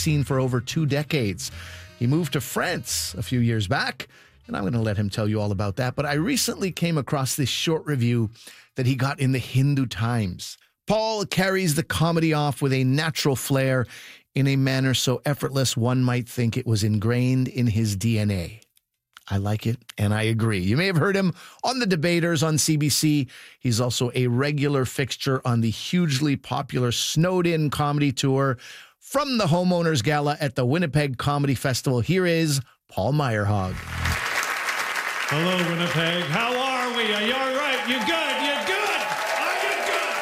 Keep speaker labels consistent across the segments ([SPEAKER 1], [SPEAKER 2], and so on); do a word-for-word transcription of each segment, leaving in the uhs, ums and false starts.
[SPEAKER 1] scene for over two decades. He moved to France a few years back, and I'm going to let him tell you all about that. But I recently came across this short review that he got in the Hindu Times. Paul carries the comedy off with a natural flair in a manner so effortless one might think it was ingrained in his D N A. I like it, and I agree. You may have heard him on The Debaters on C B C. He's also a regular fixture on the hugely popular Snowed In comedy tour. From the Homeowners Gala at the Winnipeg Comedy Festival, here is Paul Meyerhog.
[SPEAKER 2] Hello, Winnipeg. How are we? Are you all right? You good? You good? Are you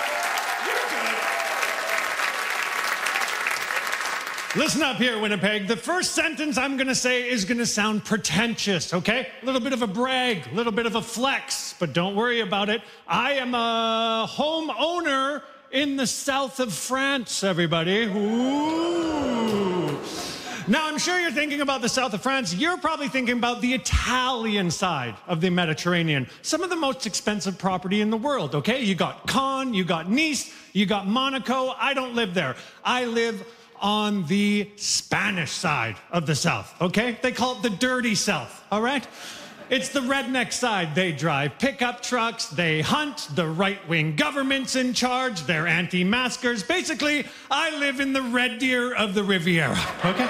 [SPEAKER 2] good? You're good. Listen up here, Winnipeg. The first sentence I'm going to say is going to sound pretentious, okay? A little bit of a brag, a little bit of a flex, but don't worry about it. I am a homeowner in the south of France, everybody. Ooh. Now, I'm sure you're thinking about the south of France. You're probably thinking about the Italian side of the Mediterranean. Some of the most expensive property in the world, okay? You got Cannes, you got Nice, you got Monaco. I don't live there. I live on the Spanish side of the south, okay? They call it the dirty south, all right? It's the redneck side. They drive pickup trucks, they hunt, the right-wing government's in charge, they're anti-maskers. Basically, I live in the Red Deer of the Riviera, okay?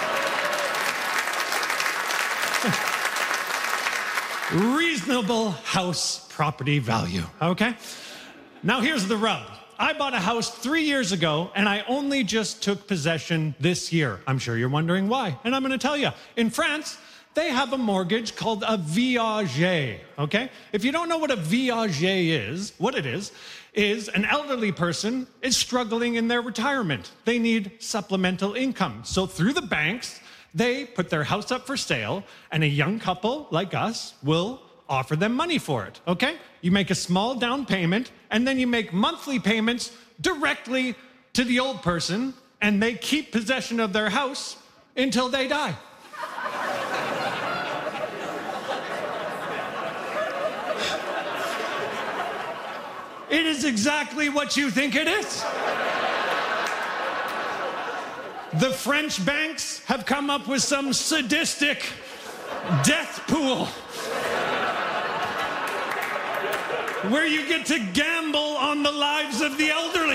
[SPEAKER 2] Reasonable house property value, okay? Now here's the rub. I bought a house three years ago, and I only just took possession this year. I'm sure you're wondering why, and I'm gonna tell you. In France, they have a mortgage called a viager, okay? If you don't know what a viager is, what it is, is an elderly person is struggling in their retirement. They need supplemental income. So through the banks, they put their house up for sale, and a young couple like us will offer them money for it, okay? You make a small down payment, and then you make monthly payments directly to the old person, and they keep possession of their house until they die. It is exactly what you think it is. The French banks have come up with some sadistic death pool where you get to gamble on the lives of the elderly.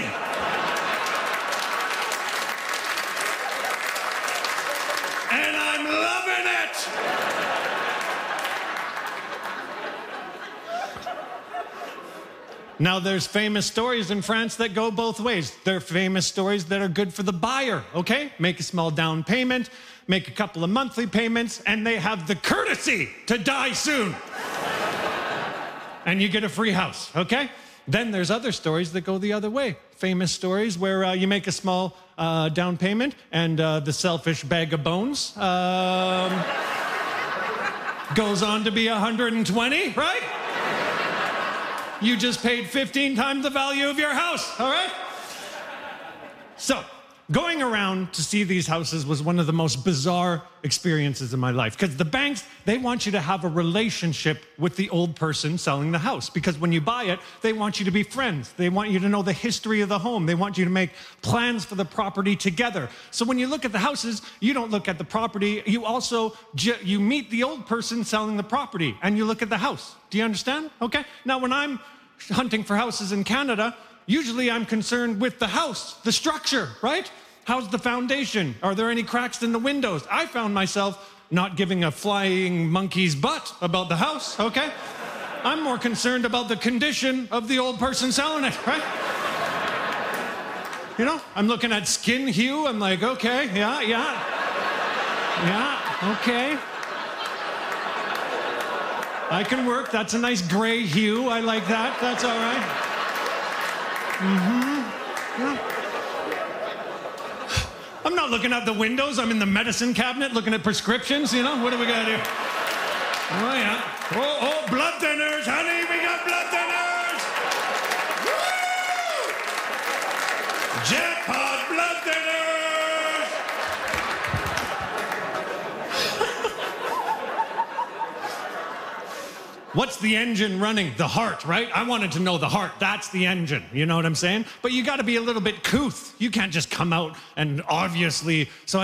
[SPEAKER 2] And I'm loving it. Now, there's famous stories in France that go both ways. There are famous stories that are good for the buyer, okay? Make a small down payment, make a couple of monthly payments, and they have the courtesy to die soon. And you get a free house, okay? Then there's other stories that go the other way. Famous stories where uh, you make a small uh, down payment, and uh, the selfish bag of bones um, goes on to be one hundred twenty, right? You just paid fifteen times the value of your house, all right? So, going around to see these houses was one of the most bizarre experiences in my life, because the banks, they want you to have a relationship with the old person selling the house, because when you buy it, they want you to be friends. They want you to know the history of the home. They want you to make plans for the property together. So when you look at the houses, you don't look at the property. You also, you meet the old person selling the property, and you look at the house. Do you understand? Okay. Now, when I'm hunting for houses in Canada, usually I'm concerned with the house, the structure, right? How's the foundation? Are there any cracks in the windows? I found myself not giving a flying monkey's butt about the house, okay? I'm more concerned about the condition of the old person selling it, right? You know, I'm looking at skin hue. I'm like, okay, yeah, yeah. Yeah, okay. I can work. That's a nice gray hue. I like that. That's all right. Mm-hmm. Yeah. I'm not looking out the windows. I'm in the medicine cabinet looking at prescriptions, you know? What do we got here? Oh, yeah. Oh, oh, blood thinners, honey. We got blood thinners. Woo! Jackpot blood thinners. What's the engine running? The heart, right? I wanted to know the heart. That's the engine. You know what I'm saying? But you got to be a little bit couth. You can't just come out and obviously. So I